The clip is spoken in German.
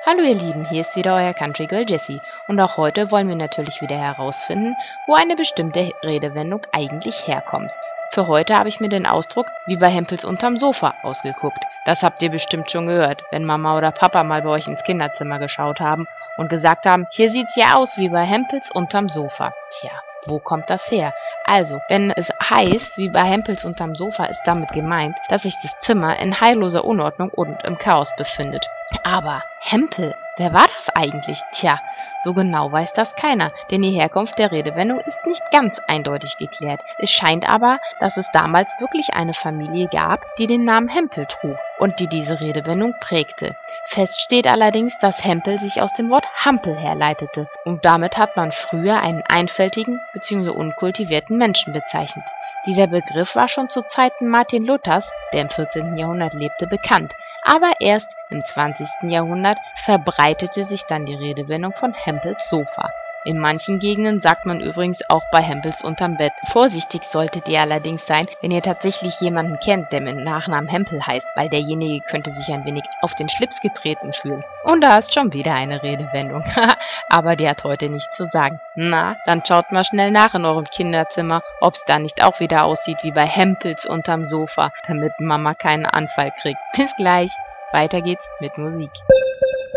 Hallo ihr Lieben, hier ist wieder euer Country Girl Jessie und auch heute wollen wir natürlich wieder herausfinden, wo eine bestimmte Redewendung eigentlich herkommt. Für heute habe ich mir den Ausdruck wie bei Hempels unterm Sofa ausgeguckt. Das habt ihr bestimmt schon gehört, wenn Mama oder Papa mal bei euch ins Kinderzimmer geschaut haben und gesagt haben, hier sieht's ja aus wie bei Hempels unterm Sofa. Tja, wo kommt das her? Also, wenn es heißt, wie bei Hempels unterm Sofa, ist damit gemeint, dass sich das Zimmer in heilloser Unordnung und im Chaos befindet. Aber Hempel, wer war das eigentlich? Tja, so genau weiß das keiner, denn die Herkunft der Redewendung ist nicht ganz eindeutig geklärt. Es scheint aber, dass es damals wirklich eine Familie gab, die den Namen Hempel trug und die diese Redewendung prägte. Fest steht allerdings, dass Hempel sich aus dem Wort Hampel herleitete und damit hat man früher einen einfältigen bzw. unkultivierten Menschen bezeichnet. Dieser Begriff war schon zu Zeiten Martin Luthers, der im 14. Jahrhundert lebte, bekannt, aber erst im 20. Jahrhundert verbreitete sich dann die Redewendung von Hempels Sofa. In manchen Gegenden sagt man übrigens auch bei Hempels unterm Bett. Vorsichtig solltet ihr allerdings sein, wenn ihr tatsächlich jemanden kennt, der mit Nachnamen Hempel heißt, weil derjenige könnte sich ein wenig auf den Schlips getreten fühlen. Und da ist schon wieder eine Redewendung. Aber die hat heute nichts zu sagen. Na, dann schaut mal schnell nach in eurem Kinderzimmer, ob's da nicht auch wieder aussieht wie bei Hempels unterm Sofa, damit Mama keinen Anfall kriegt. Bis gleich. Weiter geht's mit Musik.